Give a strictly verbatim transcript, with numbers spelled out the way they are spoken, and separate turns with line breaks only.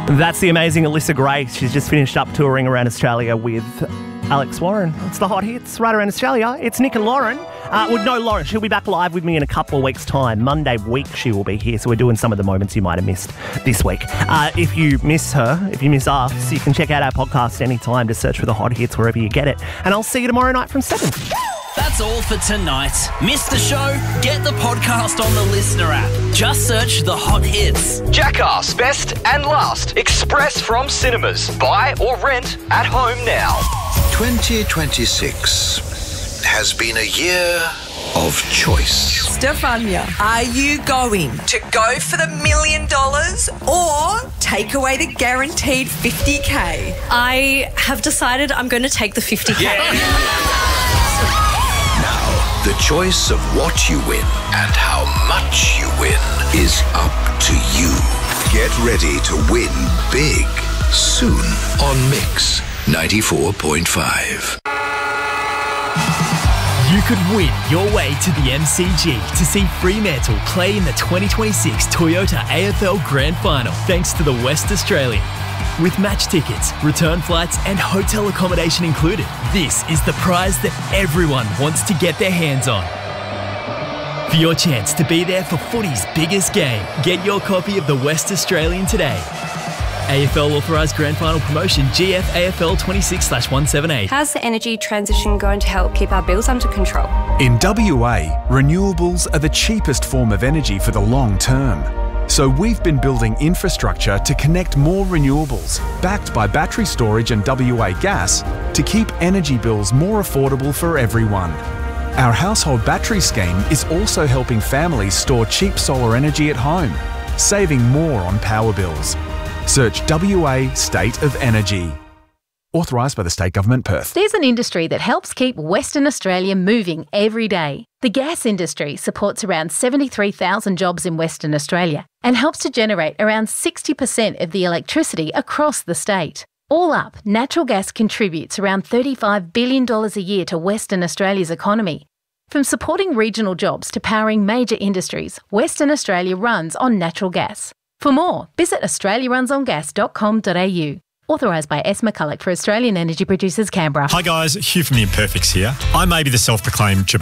That's the amazing Alyssa Gray. She's just finished up touring around Australia with Alex Warren. It's the hot hits right around Australia. It's Nick and Lauren. Uh, well, no, Lauren, she'll be back live with me in a couple of weeks' time. Monday week she will be here, so we're doing some of the moments you might have missed this week. Uh, if you miss her, if you miss us, you can check out our podcast anytime. Just search for the hot hits wherever you get it. And I'll see you tomorrow night from seven.
That's all for tonight. Miss the show? Get the podcast on the Listener app. Just search the hot hits.
Jackass Best and Last Express from cinemas. Buy or rent at home now.
twenty twenty-six has been a year of choice.
Stefania, are you going to go for the million dollars or take away the guaranteed fifty K?
I have decided I'm going to take the fifty K.
Now, the choice of what you win and how much you win is up to you. Get ready to win big soon on Mix ninety-four point five.
You could win your way to the M C G to see Fremantle play in the twenty twenty-six Toyota A F L Grand Final thanks to the West Australian. With match tickets, return flights and hotel accommodation included, this is the prize that everyone wants to get their hands on. For your chance to be there for footy's biggest game, get your copy of the West Australian today. A F L authorised grand final promotion G F A F L twenty-six slash one seventy-eight.
How's the energy transition going to help keep our bills under control?
In W A, renewables are the cheapest form of energy for the long term. So we've been building infrastructure to connect more renewables, backed by battery storage and W A Gas, to keep energy bills more affordable for everyone. Our household battery scheme is also helping families store cheap solar energy at home, saving more on power bills. Search W A State of Energy. Authorised by the State Government, Perth.
There's an industry that helps keep Western Australia moving every day. The gas industry supports around seventy-three thousand jobs in Western Australia and helps to generate around sixty percent of the electricity across the state. All up, natural gas contributes around thirty-five billion dollars a year to Western Australia's economy. From supporting regional jobs to powering major industries, Western Australia runs on natural gas. For more, visit australia runs on gas dot com dot a u. Authorised by S. McCulloch for Australian Energy Producers, Canberra.
Hi guys, Hugh from The Imperfects here. I may be the self-proclaimed